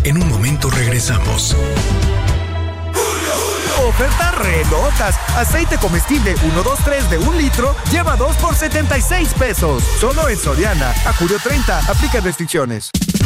En un momento regresamos. Ofertas re locas. Aceite comestible 123 de 1 litro, lleva 2 por 76 pesos. Solo en Soriana. A julio 30, aplica restricciones.